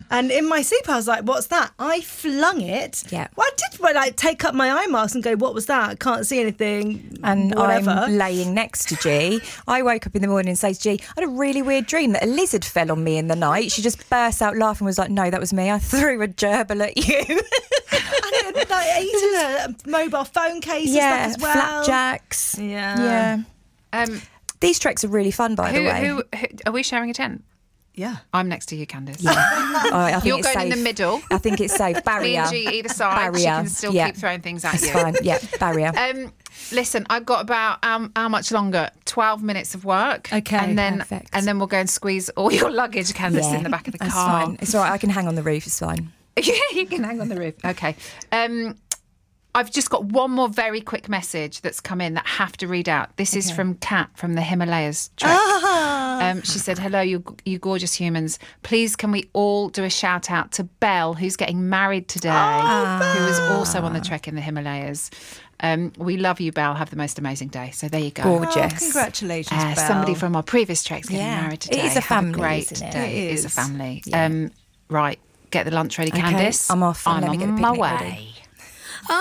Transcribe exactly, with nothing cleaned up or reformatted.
And in my sleep, I was like, what's that? I flung it. Yeah. Well, I did well, like take up my eye mask and go, what was that? I can't see anything. And whatever. I'm laying next to G. I woke up in the morning and say to G, I had a really weird dream that a lizard fell on me in the night. She just burst out laughing and was like, no, that was me. I threw a gerbil at you. And it, like, eaten a mobile phone case yeah, and stuff as well. Flapjacks. Yeah. Yeah. Um, These treks are really fun, by who, the way. who, who, are we sharing a tent? Yeah. I'm next to you, Candice. Yeah. Oh, I think You're it's going in safe. the middle. I think it's safe. Me Barrier. and G either side. Barrier. She can still yeah. keep throwing things at It's you. fine. Yeah, barrier. Um, listen, I've got about um, how much longer? Twelve minutes of work. Okay, and then perfect. and then we'll go and squeeze all your luggage, Candice, yeah. in the back of the That's car. fine. It's all right. I can hang on the roof. It's fine. Yeah, you can hang on the roof. Okay. Um, I've just got one more very quick message that's come in that I have to read out. This is from Kat from the Himalayas trek. Ah. Um, she said, hello, you, you gorgeous humans. Please can we all do a shout out to Belle, who's getting married today, Oh, who is also on the trek in the Himalayas. Um, we love you, Belle. Have the most amazing day. So there you go. Gorgeous. Oh, congratulations, Uh, Belle. somebody from our previous treks getting Yeah. married today. It is a Have family, great isn't it? day. It It is a is. family. Yeah. Um, right, get the lunch ready, Okay, Candice. I'm off and I'm let me on get the my picnic way. ready.